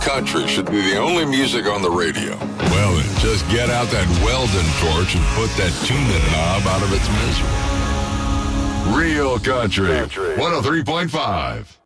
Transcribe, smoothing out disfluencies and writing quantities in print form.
Country should be the only music on the radio. Well then, just get out that Weldon torch and put that tuning knob out of its misery. Real Country 103.5.